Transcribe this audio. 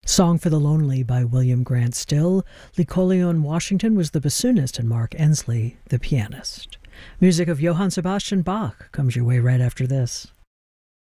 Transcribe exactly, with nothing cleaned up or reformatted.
Song for the Lonely by William Grant Still. Lee Collion Washington was the bassoonist and Mark Ensley the pianist. Music of Johann Sebastian Bach comes your way right after this.